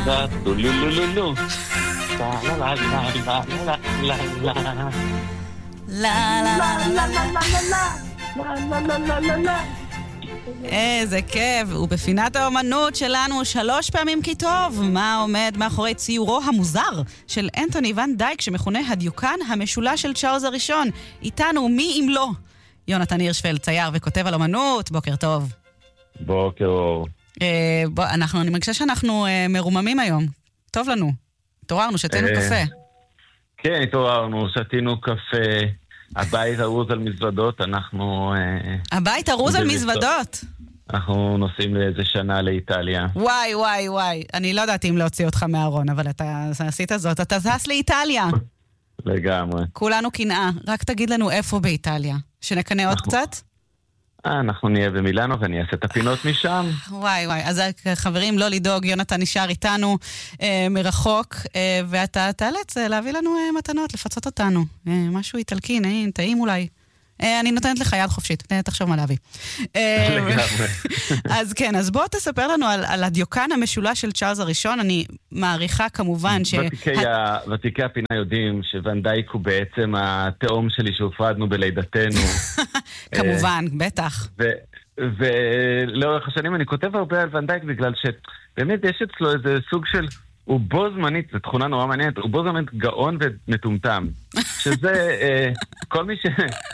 לה, לו לו לו לו לו. לה לה לה לה לה לה לה לה. לה לה לה לה לה לה לה לה. איזה כיף, ובפינת האומנות שלנו 3 פעמים כי טוב, מה עומד מאחורי ציורו המוזר של אנטוני ון דייק שמכונה הדיוקן המשולש של צ'ארלס הראשון. איתנו מי אם לא יונתן הירשפלד, צייר וכותב על אומנות. בוקר טוב. בוקר אור. אני מרגישה שאנחנו מרוממים היום. טוב לנו, התעוררנו, שתינו קפה. כן, התעוררנו, שתינו קפה. הבית ארוז על מזוודות, אנחנו... הבית ארוז על מזוודות? אנחנו נוסעים לאיזה שנה לאיטליה. וואי, וואי, וואי. אני לא יודעת אם להוציא אותך מהארון, אבל אתה עשית זאת. אתה זס לאיטליה. לגמרי. כולנו קנאה. רק תגיד לנו איפה באיטליה. שנקנה עוד קצת? אנחנו נהיה במילאנו ואני אעשה את הפינות משם. וואי וואי, אז חברים, לא לדאוג, יונתן נשאר איתנו מרחוק, ואתה תאלץ להביא לנו מתנות, לפצות אותנו. משהו איטלקי, נעים, טעים אולי. אני נותנת לך יד חופשית, תחשוב מה להביא. לגמרי. אז כן, אז בוא תספר לנו על הדיוקן המשולש של צ'ארלס הראשון. אני מעריכה כמובן ותיקי הפינה יודעים שוון דייק הוא בעצם התאום שלי שהופרדנו בלידתנו. כמובן, בטח. ולאורך השנים אני כותב הרבה על ון דייק בגלל שבאמת יש אצלו איזה סוג של... הוא בו זמנית, זו תכונה נורא מעניינת, הוא בו זמנית גאון ומטומטם. שזה כל מי ש...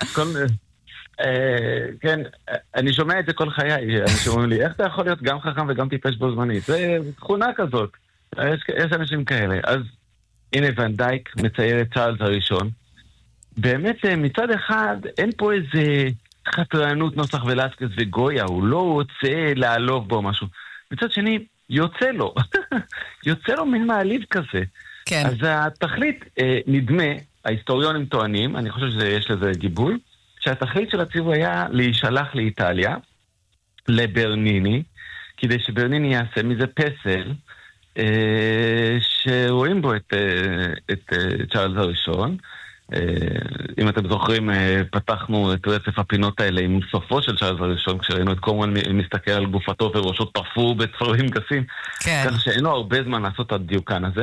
כן, אני שומע את זה כל חיי, אנשים אומרים לי, איך אתה יכול להיות גם חכם וגם טיפש בו זמנית? זה תכונה כזאת, יש אנשים כאלה. אז הנה ון דייק מצייר את צ'ארלס הראשון. באמת מצד אחד אין פה איזה חתרנות נוסח ולסקס וגויה, הוא לא רוצה לעלוב בו משהו. מצד שני, יוצא לו מין מעליב כזה. כן. אז התכלית נדמה, ההיסטוריונים טוענים, אני חושב שיש לזה גיבוי, שהתכלית של הציור היה להישלח לאיטליה, לברניני, כדי שברניני יעשה מזה פסל, שרואים בו את צ'ארלס הראשון. אם אתם זוכרים, פתחנו את רצף הפינות האלה עם סופו של צ'ארלס הראשון, כשראינו את קורמן מסתכל על גופתו וראשו תפור בצפרים גסים, כן. כך שאין לו הרבה זמן לעשות את הדיוקן הזה,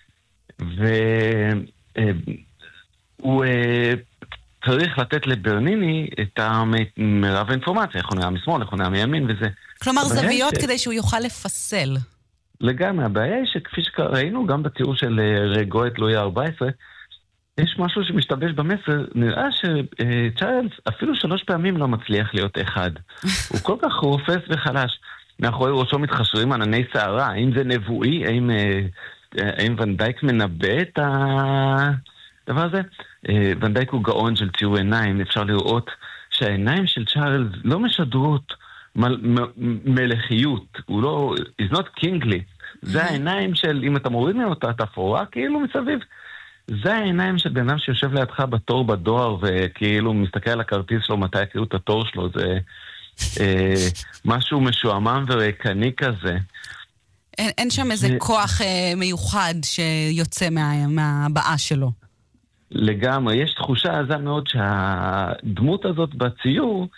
והוא צריך לתת לברניני את מרב האינפורמציה, איך הוא נראה משמאל, איך הוא נראה מימין וזה. כלומר זוויות כדי שהוא יוכל לפסל. לגמרי, הבעיה היא שכפי שראינו גם בציור של רגו את לואי ה-14, יש משהו שמשתבש במסר, נראה שצ'ארלס אפילו 3 פעמים לא מצליח להיות אחד. הוא כל כך רופס וחלש. מאחורי ראשו מתחשרים ענני שערה, האם זה נבואי, האם ון דייק מנבא את הדבר הזה? ון דייק הוא גאון של ציור עיניים, אפשר לראות שהעיניים של צ'ארלס לא משדרות מלכיות, הוא לא, he's not kingly. זה העיניים של, אם אתה מוריד מאותה תפאורה, כאילו מסביב. זה העיניים של בן אדם שיושב לידך בתור בדואר וכאילו מסתכל על הכרטיס שלו מתי יקראו את התור שלו. זה משהו משועמם ורקני כזה. אין שם איזה כוח מיוחד שיוצא מהבעה שלו. לגמרי, יש תחושה עזה מאוד שהדמות הזאת בציור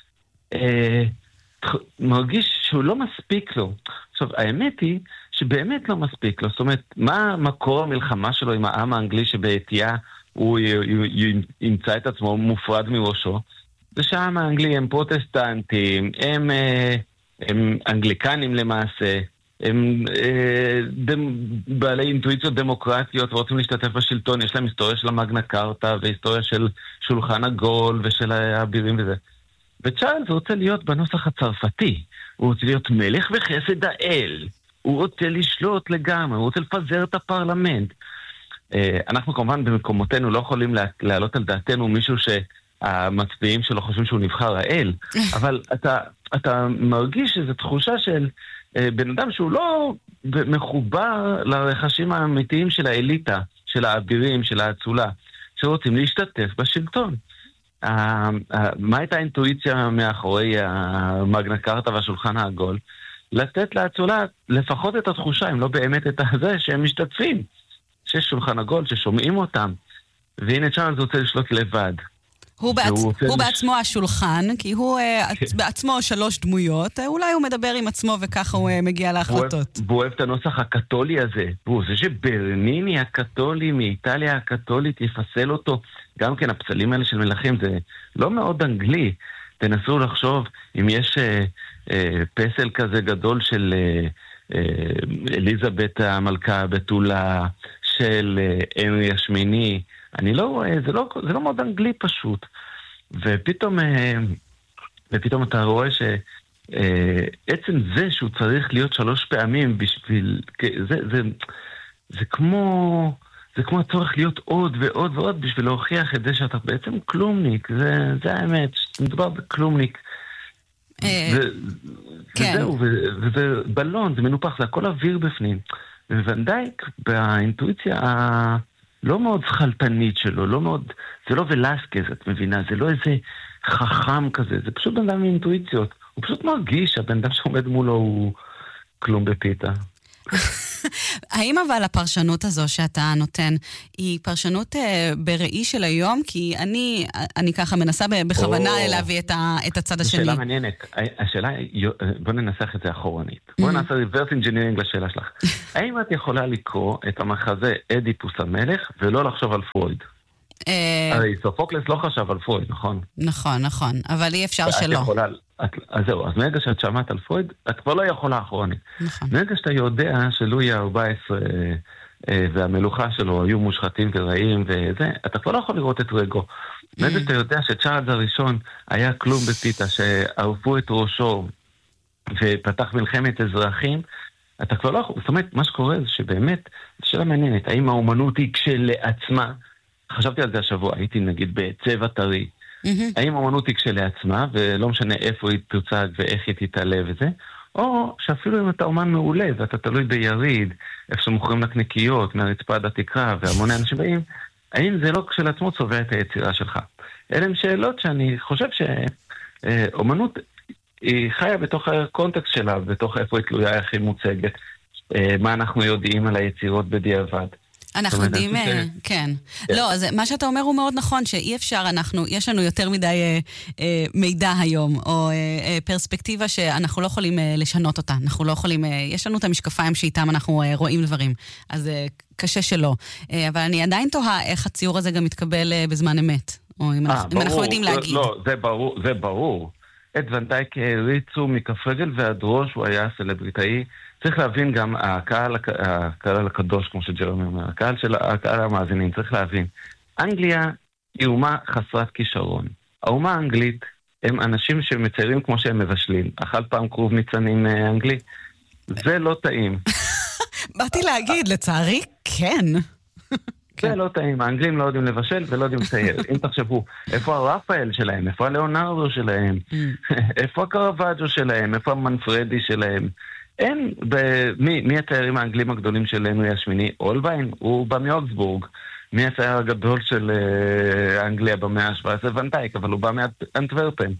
מרגיש שהוא לא מספיק לו. עכשיו, האמת היא שבאמת לא מספיק לו. זאת אומרת, מה מקור המלחמה שלו עם העם האנגלי שבעתיה הוא ימצא את עצמו מופרד מראשו? זה שהעם האנגלי הם פרוטסטנטים, הם אנגליקנים למעשה, הם בעלי אינטואיציות דמוקרטיות ורוצים להשתתף בשלטון, יש להם היסטוריה של המגנה קארטה והיסטוריה של שולחן עגול ושל האבירים וזה. וצ'ארלס רוצה להיות בנוסח הצרפתי, הוא רוצה להיות מלך וחסד האל, הוא רוצה לשלוט לגמרי, הוא רוצה לפזר את הפרלמנט. אנחנו כמובן במקומותינו לא יכולים להעלות על דעתנו מישהו שהמצביעים שלו חושבים שהוא נבחר האל, אבל אתה מרגיש שזו תחושה של בן אדם שהוא לא מחובר לרכשים האמיתיים של האליטה, של האבירים, של האצולה, שרוצים להשתתף בשלטון. מה הייתה האינטואיציה מאחורי המגנה קארטה והשולחן העגול? לתת לאצולה לפחות את התחושה, אם לא באמת את זה, שהם משתתפים. שיש שולחן עגול, ששומעים אותם. והנה צ'ארלס רוצה לשלוט לבד. הוא בעצמו השולחן, כי הוא בעצמו 3 דמויות, אולי הוא מדבר עם עצמו וככה הוא מגיע להחלטות. והוא אוהב את הנוסח הקתולי הזה, והוא זה שברניני הקתולי מאיטליה הקתולית יפסל אותו. גם כן הפסלים האלה של מלכים זה לא מאוד אנגלי. תנסו לחשוב אם יש פסל כזה גדול של אליזבת המלכה בתולה, של הנרי השמיני, אני לא רואה, זה לא מאוד אנגלי פשוט. ופתאום אתה רואה שעצם זה שהוא צריך להיות 3 פעמים בשביל, זה כמו הצורך להיות עוד ועוד ועוד בשביל להוכיח את זה שאתה בעצם כלומניק, זה האמת, מדובר בכלומניק. וזהו, וזה בלון, זה מנופח, זה הכל אוויר בפנים. וונדייק באינטואיציה לא מאוד שחלטנית שלו, זה לא ולסקז, את מבינה, זה לא איזה חכם כזה, זה פשוט בן אדם מאינטואיציות. הוא פשוט מרגיש שהבן אדם שעומד מולו הוא כלום בפיתה. האם אבל הפרשנות הזו שאתה נותן היא פרשנות בראי של היום? כי אני ככה מנסה בכוונה להביא את הצד השני. שאלה מעניינת. השאלה, בוא ננסח את זה אחורנית. בוא נעשה reverse engineering לשאלה שלך. האם את יכולה לקרוא את המחזה אדיפוס המלך ולא לחשוב על פרויד? הרי סופוקלס לא חשב על פרויד, נכון? נכון, אבל אי אפשר שלא. אז זהו, אז מרגע שאת שמעת על פרויד, את כבר לא יכולה אחרונית. נכון. מרגע שאתה יודע שלואי ה-14 והמלוכה שלו היו מושחתים ורעים וזה, אתה כבר לא יכול לראות את רגו. מרגע שאתה יודע שצ'ארלס הראשון היה כלום בפיתה, שערפו את ראשו ופתח מלחמת אזרחים, אתה כבר לא יכול, זאת אומרת, מה שקורה זה שבאמת, שאלה מעניינת, האם האומנות היא כשלעצמה, חשבתי על זה השבוע, הייתי נגיד בצבע טרי, האם האמנות היא כשלעצמה, ולא משנה איפה היא תוצג ואיך היא תתעלה וזה, או שאפילו אם אתה אומן מעולה, ואתה תלוי ביריד, איפה שמוכרים נקניקיות, מהרצפה עד התקרה, והמוני אנשים באים, האם זה לא כשלעצמו צובע את היצירה שלך? אלה הם שאלות שאני חושב שאומנות היא חיה בתוך הקונטקסט שלה, בתוך איפה היא תלויה, איך היא מוצגת, מה אנחנו יודעים על היצירות בדיעבד. אנחנו יודעים, כן. לא, אז מה שאתה אומר הוא מאוד נכון, שאי אפשר, יש לנו יותר מדי מידע היום, או פרספקטיבה שאנחנו לא יכולים לשנות אותה. אנחנו לא יכולים, יש לנו את המשקפיים שאיתם אנחנו רואים דברים. אז קשה שלא. אבל אני עדיין תוהה איך הציור הזה גם מתקבל בזמן אמת. או אם אנחנו יודעים להגיד. לא, זה ברור. את ונדייק הריצו מכף רגל ועד ראש, הוא היה סלבריטאי. צריך להבין גם, הקהל הקדוש, כמו שג'רמי אומר, הקהל המאזינים, צריך להבין. אנגליה היא אומה חסרת כישרון. האומה האנגלית הם אנשים שמציירים כמו שהם מבשלים. אכל פעם כרוב ניצנים אנגלי. זה לא טעים. באתי להגיד, לצערי, כן. זה לא טעים. האנגלים לא יודעים לבשל ולא יודעים לצייר. אם תחשבו, איפה הרפאל שלהם? איפה הלאונרדו שלהם? איפה הקרוואג'ו שלהם? איפה המנפרדי שלהם? אין, מי הציירים האנגלים הגדולים של הנרי השמיני? אולביין, הוא בא מאוקסבורג. מי הצייר הגדול של אנגליה במאה ה-17? ונדייק, אבל הוא בא מאנטוורפן.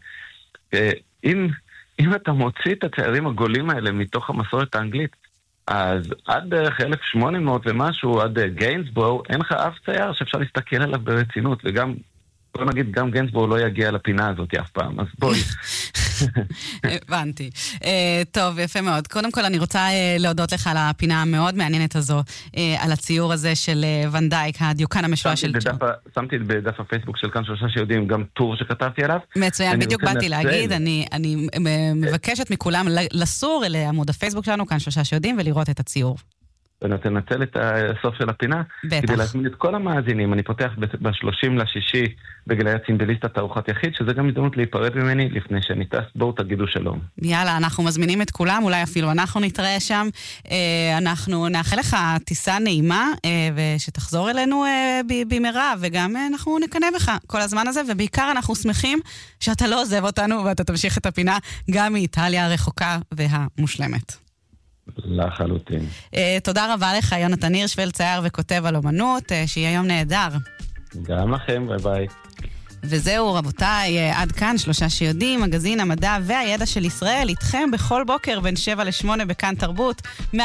אם אתה מוציא את הציירים הגולים האלה מתוך המסורת האנגלית, אז עד בערך 1800 ומשהו, עד גיינסבורו, אין לך אף צייר שאפשר להסתכל עליו ברצינות, וגם, בוא נגיד, גם גיינסבורו לא יגיע לפינה הזאת אף פעם, אז בואי. הבנתי. טוב, יפה מאוד. קודם כל אני רוצה להודות לך על הפינה המאוד מעניינת הזו, על הציור הזה של ונדייק, הדיוקן המשולש של... שמתי בדף הפייסבוק של כאן 3 שיודעים גם טור שכתבתי עליו. מצוין, בדיוק באתי להגיד, אני מבקשת מכולם לסור לעמוד הפייסבוק שלנו, כאן 3 שיודעים, ולראות את הציור. ונתנצל את הסוף של הפינה, בטח. כדי להזמין את כל המאזינים. אני פותח ב-30 בגלי הצינדליסט תערוכת יחיד, שזה גם הזדמנות להיפרד ממני לפני שאני טס. בואו תגידו שלום. יאללה, אנחנו מזמינים את כולם, אולי אפילו אנחנו נתראה שם. אנחנו נאחל לך טיסה נעימה, ושתחזור אלינו במהרה, וגם אנחנו נקנה בך כל הזמן הזה, ובעיקר אנחנו שמחים שאתה לא עוזב אותנו, ואתה תמשיך את הפינה גם מאיטליה הרחוקה והמושלמת. לחלוטין. תודה רבה לך, יונתן הירשפלד, צייר וכותב על אומנות, שיהיה יום נהדר. גם לכם, ביי ביי. וזהו רבותיי, עד כאן 3 שיודעים, מגזין המדע והידע של ישראל, איתכם בכל בוקר בין 7 ל-8 בכאן תרבות, 104.9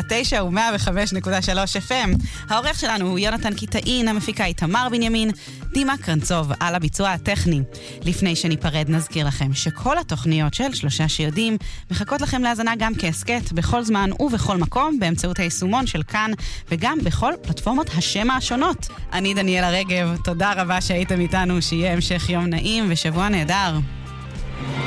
ו-105.3 FM. העורך שלנו הוא יונתן קיטאין, המפיקה איתמר בנימין, דימה קרנצוב על הביצוע הטכני. לפני שניפרד נזכיר לכם שכל התוכניות של שלושה שיודעים מחכות לכם להאזנה גם כעסקט בכל זמן ובכל מקום באמצעות היישומון של כאן וגם בכל פלטפורמות השמע השונות. אני דניאלה רגב, תודה רבה שהייתם איתנו, שיהיה המשך יום נעים ושבוע נהדר.